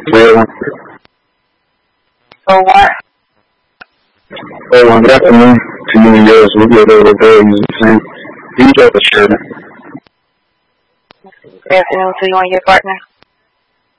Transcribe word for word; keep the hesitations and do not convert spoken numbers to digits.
Well, So what? well, good afternoon to you and yours. We get over there using the same. Each other shirt. Good afternoon to you and your partner.